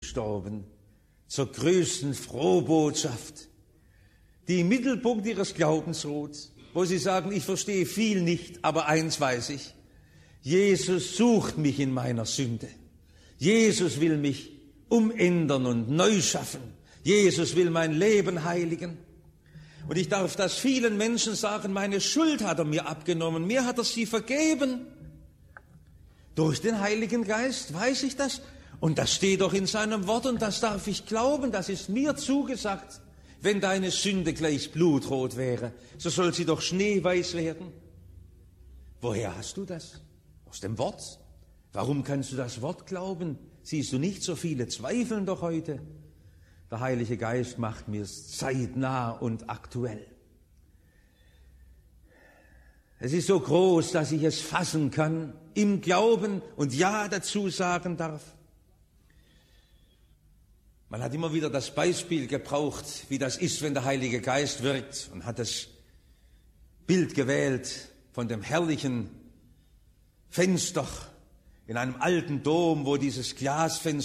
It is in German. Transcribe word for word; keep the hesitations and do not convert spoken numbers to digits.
gestorben, zur größten Frohbotschaft, die im Mittelpunkt ihres Glaubens ruht, wo sie sagen, ich verstehe viel nicht, aber eins weiß ich, Jesus sucht mich in meiner Sünde. Jesus will mich umändern und neu schaffen. Jesus will mein Leben heiligen. Und ich darf das vielen Menschen sagen, meine Schuld hat er mir abgenommen, mir hat er sie vergeben. Durch den Heiligen Geist weiß ich das. Und das steht doch in seinem Wort und das darf ich glauben, das ist mir zugesagt. Wenn deine Sünde gleich blutrot wäre, so soll sie doch schneeweiß werden. Woher hast du das? Aus dem Wort. Warum kannst du das Wort glauben? Siehst du nicht, so viele zweifeln doch heute. Der Heilige Geist macht mir es zeitnah und aktuell. Es ist so groß, dass ich es fassen kann, im Glauben und Ja dazu sagen darf. Man hat immer wieder das Beispiel gebraucht, wie das ist, wenn der Heilige Geist wirkt, und hat das Bild gewählt von dem herrlichen Fenster in einem alten Dom, wo dieses Glasfenster